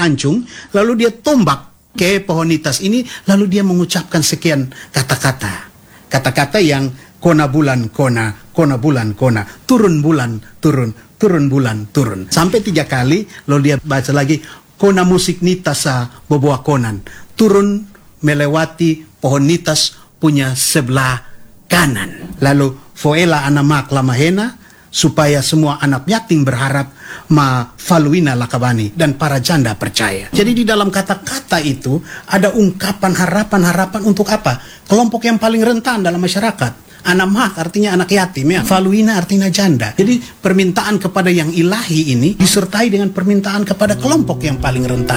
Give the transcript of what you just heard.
hancung, lalu dia tombak ke pohon nitas ini, lalu dia mengucapkan sekian kata-kata. Kata-kata yang kona bulan kona bulan kona, turun bulan turun, turun bulan turun. Sampai 3 kali, lalu dia baca lagi, kona musik nitas sa boboa konan, turun melewati pohon nitas punya sebelah kanan. Lalu foela anamak lamahena, supaya semua anak yatim berharap ma faluina lakabani, dan para janda percaya. Jadi di dalam kata-kata itu ada ungkapan harapan-harapan untuk apa? Kelompok yang paling rentan dalam masyarakat. Anamhak artinya anak yatim ya. Faluina artinya janda. Jadi permintaan kepada yang ilahi ini disertai dengan permintaan kepada kelompok yang paling rentan.